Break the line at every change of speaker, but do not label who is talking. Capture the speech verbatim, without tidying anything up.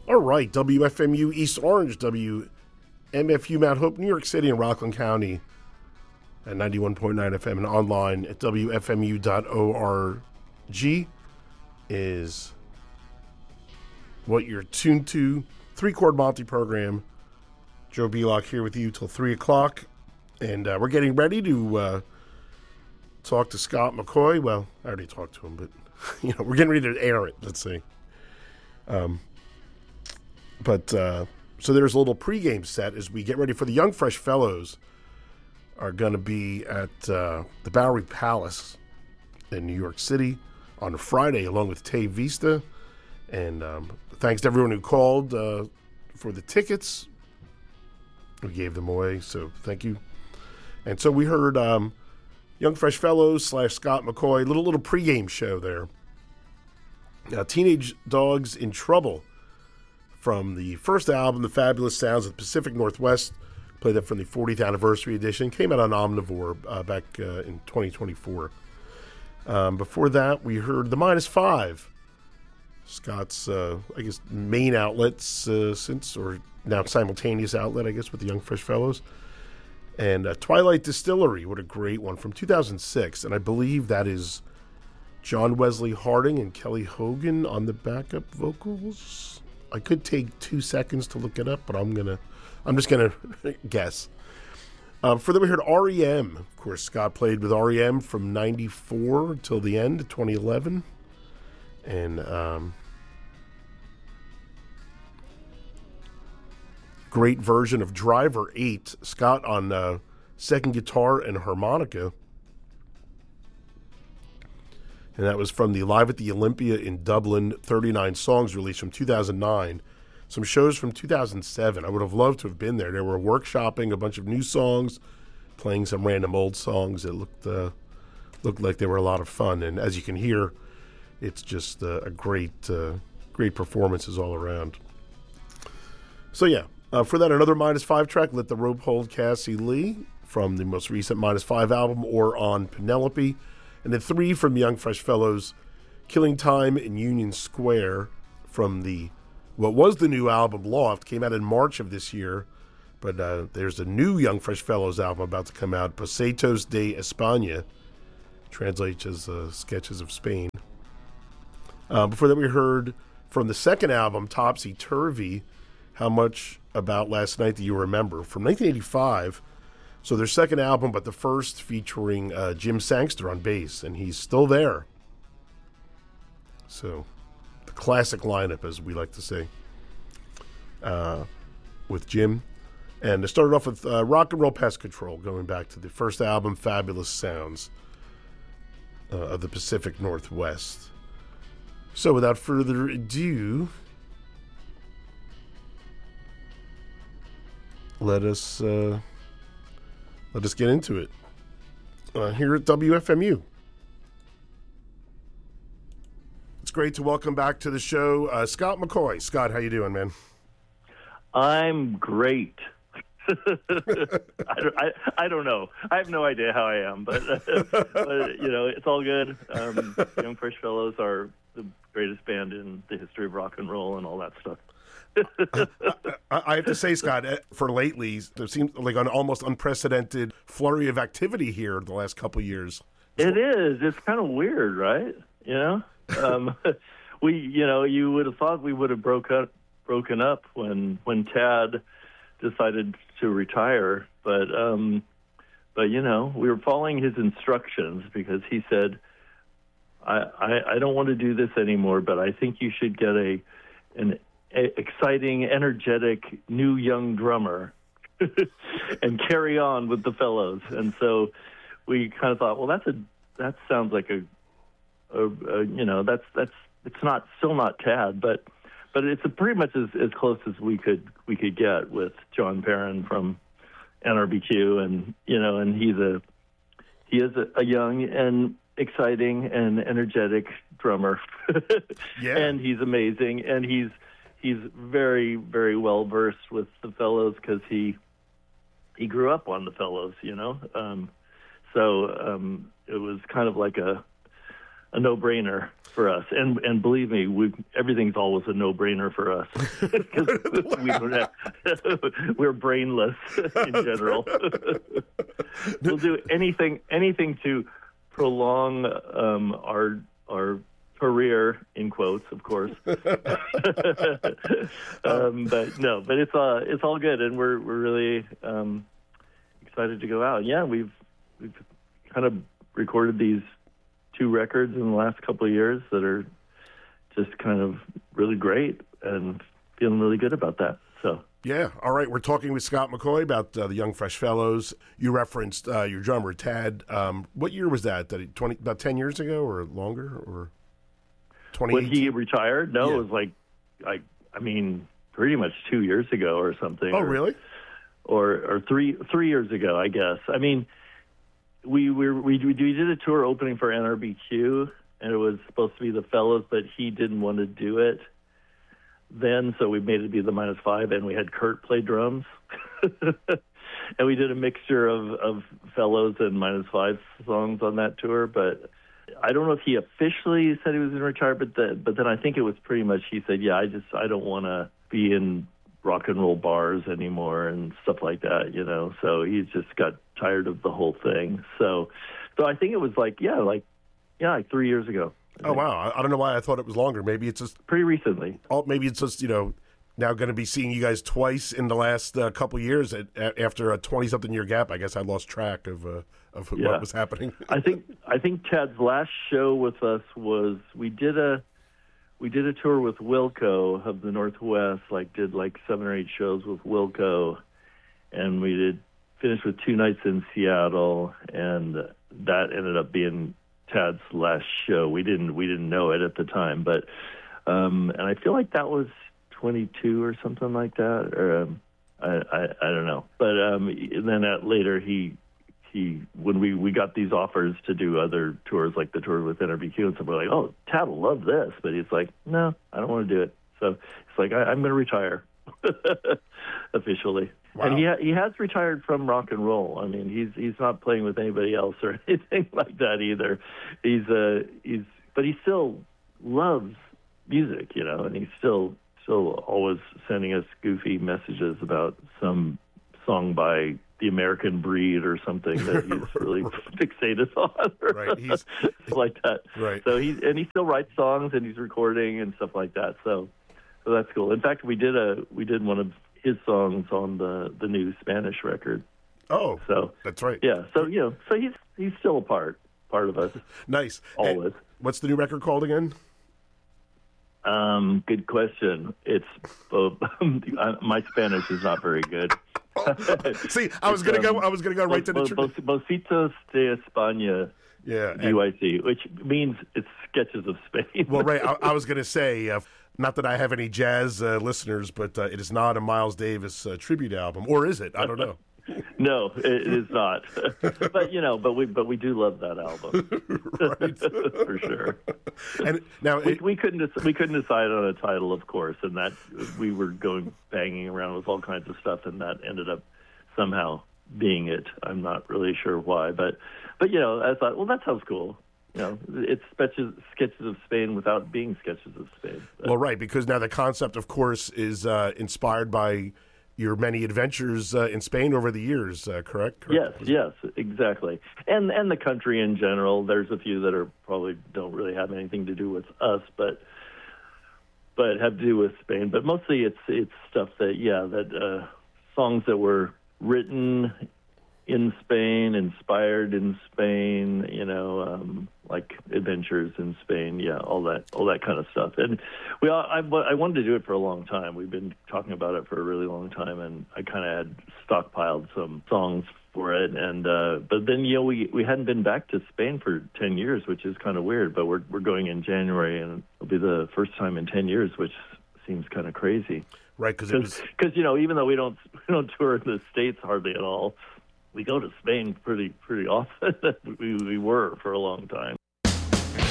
All right, W F M U East Orange, W M F U Mount Hope, New York City, and Rockland County at ninety-one point nine F M and online at W F M U dot org is what you're tuned to. Three-chord Monty program. Joe Belock here with you till three o'clock. And uh, we're getting ready to uh, talk to Scott McCaughey. Well, I already talked to him, but you know, we're getting ready to air it, let's see. Um, but uh, so there's a little pregame set as we get ready for the Young Fresh Fellows are going to be at uh, the Bowery Palace in New York City on Friday, along with Tay Vista. And um, thanks to everyone who called uh, for the tickets. We gave them away, so thank you. And so we heard um, Young Fresh Fellows slash Scott McCaughey, little little pregame show there. Uh, Teenage Dogs in Trouble from the first album, The Fabulous Sounds of the Pacific Northwest. Played that from the fortieth anniversary edition. Came out on Omnivore uh, back uh, in twenty twenty-four. Um, before that, we heard The Minus Five. Scott's, uh, I guess, main outlets uh, since, or now simultaneous outlet, I guess, with the Young Fresh Fellows. And uh, Twilight Distillery, what a great one, from two thousand six. And I believe that is John Wesley Harding and Kelly Hogan on the backup vocals. I could take two seconds to look it up, but I'm gonna, I'm just gonna guess. Um, further, we heard R E M. Of course, Scott played with R E M from ninety-four till the end, twenty eleven. And um, great version of Driver eight. Scott on uh, second guitar and harmonica. And that was from the Live at the Olympia in Dublin, thirty-nine songs released from two thousand nine. Some shows from two thousand seven. I would have loved to have been there. They were workshopping a bunch of new songs, playing some random old songs that looked uh, looked like they were a lot of fun. And as you can hear, it's just uh, a great, uh, great performances all around. So yeah, uh, for that, another Minus Five track, Let the Rope Hold Cassie Lee, from the most recent Minus Five album, or on Penelope. And then three from Young Fresh Fellows, Killing Time in Union Square, from the what was the new album Loft, came out in March of this year. But uh, there's a new Young Fresh Fellows album about to come out, Bocetos de España, translates as uh, Sketches of Spain. Uh, before that, we heard from the second album, Topsy Turvy, How Much About Last Night Do You Remember, from nineteen eighty-five. So their second album, but the first featuring uh, Jim Sangster on bass, and he's still there. So the classic lineup, as we like to say, uh, with Jim. And it started off with uh, Rock and Roll Pest Control, going back to the first album, Fabulous Sounds uh, of the Pacific Northwest. So without further ado, let us uh, let us get into it uh, here at W F M U. It's great to welcome back to the show uh, Scott McCaughey. Scott, how you doing, man?
I'm great. I, don't, I, I don't know. I have no idea how I am, but, uh, but you know, it's all good. Um, Young Fresh Fellows are the greatest band in the history of rock and roll and all that stuff.
I, I have to say, Scott, for lately, there seems like an almost unprecedented flurry of activity here the last couple of years.
It is. It's kind of weird, right? You know, um, we, you know, you would have thought we would have broke up, broken up when when Tad decided to retire, but um, but you know, we were following his instructions because he said, I, I, I don't want to do this anymore, but I think you should get a an a exciting, energetic, new young drummer and carry on with the fellows. And so we kind of thought, well, that's a that sounds like a, a, a you know, that's that's it's not still not Tad, but but it's a pretty much as, as close as we could we could get with John Perrin from N R B Q, and you know, and he's a he is a, a young and exciting and energetic drummer.
Yeah.
And he's amazing, and he's he's very, very well versed with the fellows because he he grew up on the fellows, you know. Um, so um, it was kind of like a a no-brainer. for us. And and believe me, we everything's always a no-brainer for us because we don't have, we're brainless in general. We'll do anything anything to prolong um, our our career, in quotes, of course. um, but no, but it's uh it's all good, and we're we're really um, excited to go out. Yeah, we've we've kind of recorded these two records in the last couple of years that are just kind of really great, and feeling really good about that. So.
Yeah. All right. We're talking with Scott McCaughey about uh, the Young Fresh Fellows. You referenced uh, your drummer, Tad. Um, what year was that? That he, twenty about ten years ago or longer? Or twenty
When he retired? No,
yeah.
It was like, I, I mean, pretty much two years ago or something.
Oh,
or,
really?
Or or three three years ago, I guess. I mean, we we we we did a tour opening for N R B Q, and it was supposed to be the Fellows, but he didn't want to do it then, so we made it be the Minus Five, and we had Kurt play drums. And we did a mixture of, of Fellows and Minus Five songs on that tour, but I don't know if he officially said he was going to retire, but, the, but then I think it was pretty much he said, yeah, I just, I don't want to be in rock and roll bars anymore and stuff like that, you know, so he just got tired of the whole thing. So, so I think it was like, yeah, like, yeah, like three years ago.
Oh, wow. I, I don't know why I thought it was longer. Maybe it's just...
Pretty recently.
Oh, maybe it's just, you know, now going to be seeing you guys twice in the last uh, couple years at, at, after a twenty-something year gap. I guess I lost track of uh, of
yeah.
what was happening.
I think I think Tad's last show with us was we did a we did a tour with Wilco of the Northwest, like did like seven or eight shows with Wilco, and we did finish with two nights in Seattle, and that ended up being Tad's last show. We didn't we didn't know it at the time, but um, and I feel like that was twenty-two or something like that, or um, I, I I don't know. But um, and then at, later he he when we, we got these offers to do other tours, like the tour with N R B Q and stuff, we're like, oh, Tad will love this, but he's like, no, I don't want to do it. So it's like I, I'm going to retire officially.
Wow.
And he ha- he has retired from rock and roll. I mean, he's he's not playing with anybody else or anything like that either. He's uh he's but he still loves music, you know, and he's still still always sending us goofy messages about some song by The American Breed or something that he's really fixated on,
right? He's
like that.
Right.
So he and he still writes songs and he's recording and stuff like that. So so that's cool. In fact, we did a we did one of his songs on the, the new Spanish record.
Oh,
so
that's right.
Yeah, so you know, so he's he's still a part part of us.
Nice.
Always.
Hey, what's the new record called again?
Um, good question. It's uh, my Spanish is not very good.
See, I was gonna
um,
go. I was gonna go right to the. Tr-
Bocitos de España.
Yeah,
B Y C, which means it's sketches of Spain.
Well, right. I, I was gonna say. Uh, Not that I have any jazz uh, listeners, but uh, it is not a Miles Davis uh, tribute album, or is it? I don't know.
No, it is not. But you know, but we but we do love that album,
right?
For sure.
And now
we,
it,
we couldn't dec- we couldn't decide on a title, of course, and that we were going banging around with all kinds of stuff, and that ended up somehow being it. I'm not really sure why, but but you know, I thought, well, that sounds cool. You know, it's sketches, sketches of Spain without being sketches of Spain. But,
well, right, because now the concept, of course, is uh, inspired by your many adventures uh, in Spain over the years, uh, correct? correct?
Yes, yes, exactly. And and the country in general. There's a few that are probably don't really have anything to do with us, but but have to do with Spain. But mostly it's it's stuff that, yeah, that uh, songs that were written in Spain, inspired in Spain, you know, um, like adventures in Spain, yeah, all that, all that kind of stuff. And we, all, I, I wanted to do it for a long time. We've been talking about it for a really long time, and I kind of had stockpiled some songs for it. And uh, but then, you know, we we hadn't been back to Spain for ten years, which is kind of weird. But we're we're going in January, and it'll be the first time in ten years, which seems kind of crazy.
Right, because it was
because you know, even though we don't we don't tour in the States hardly at all, we go to Spain pretty pretty often. we, we were for a long time.